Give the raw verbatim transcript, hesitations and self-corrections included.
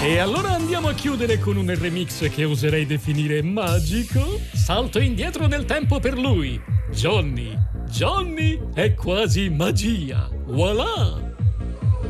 E allora andiamo a chiudere con un remix che oserei definire magico. Salto indietro nel tempo per lui. Johnny. Johnny è quasi magia. Voilà!